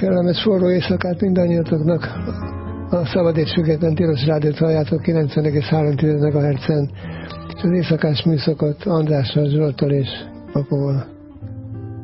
kellemes forró éjszakát mindannyiatoknak. A Szabad és Független Tilos Rádiót halljátok 90,3 MHz-en, és az éjszakás műszakot Andrással, Zsolttal és Apóval.